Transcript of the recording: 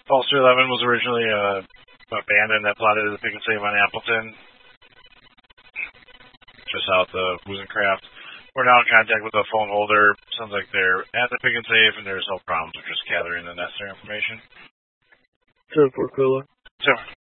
Pulse 311 was originally a bandit that plotted the pick and save on Appleton, just south of Woozencraft. We're now in contact with the phone holder. Sounds like they're at the pick and save, and there's no problems with just gathering the necessary information. 10-4 Quilla. 10